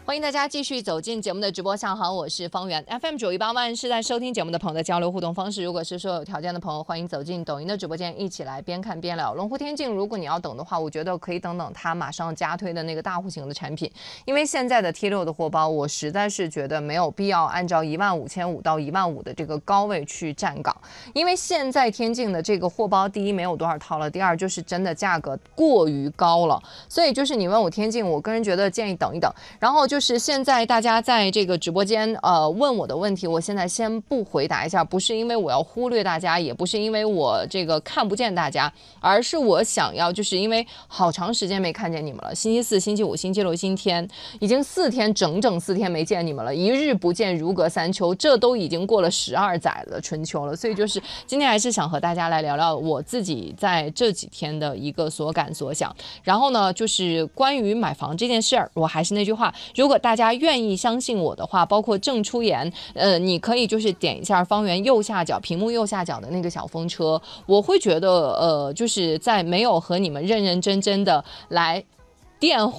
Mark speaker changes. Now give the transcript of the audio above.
Speaker 1: 欢迎大家继续走进节目的直播上，好，我是方圆 FM918万是在收听节目的朋友的交流互动方式。如果是说有条件的朋友，欢迎走进抖音的直播间，一起来边看边聊。龙湖天境，如果你要等的话，我觉得可以等等它马上加推的那个大户型的产品，因为现在的 T6的货包，我实在是觉得没有必要按照15500到15000的这个高位去站岗，因为现在天境的这个货包，第一没有多少套了，第二就是真的价格过于高了，所以就是你问我天境，我个人觉得建议等一等，然后就是现在大家在这个直播间问我的问题，我现在先不回答一下，不是因为我要忽略大家，也不是因为我这个看不见大家，而是我想要，就是因为好长时间没看见你们了，星期四、星期五、星期六、星期天，已经整整4天没见你们了，一日不见如隔三秋，这都已经过了12载的春秋了，所以就是今天还是想和大家来聊聊我自己在这几天的一个所感所想。然后呢，就是关于买房这件事儿，我还是那句话，如果大家愿意相信我的话，包括郑出言，你可以就是点一下方圆右下角屏幕右下角的那个小风车，我会觉得就是在没有和你们认认真真的来电话